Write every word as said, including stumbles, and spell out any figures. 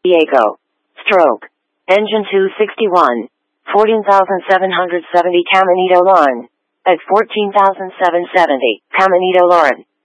Diego. Stroke. Engine two sixty-one. fourteen thousand seven hundred seventy Caminito Lauren. At fourteen thousand seven hundred seventy Caminito Lauren.